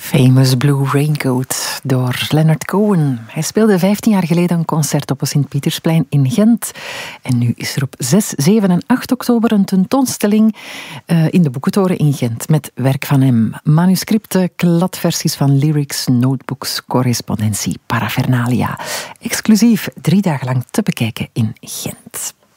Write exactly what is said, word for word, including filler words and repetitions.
Famous Blue Raincoat door Leonard Cohen. Hij speelde vijftien jaar geleden een concert op het Sint-Pietersplein in Gent. En nu is er op zes, zeven en acht oktober een tentoonstelling uh, in de Boekentoren in Gent met werk van hem. Manuscripten, kladversies van lyrics, notebooks, correspondentie, paraphernalia. Exclusief drie dagen lang te bekijken in Gent.